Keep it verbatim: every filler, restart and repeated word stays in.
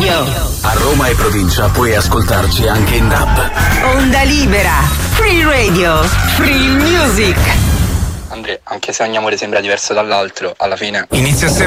Radio. A Roma e provincia puoi ascoltarci anche in D A B. Onda libera. Free Radio. Free Music. Andrea, anche se ogni amore sembra diverso dall'altro, alla fine inizia sempre